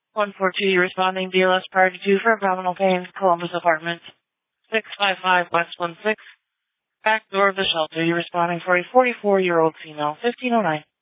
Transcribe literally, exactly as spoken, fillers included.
one four two, you're responding B L S priority two for abdominal pain, Columbus Apartments. six five five West one six, back door of the shelter. You're responding for a forty-four-year-old female, fifteen oh nine.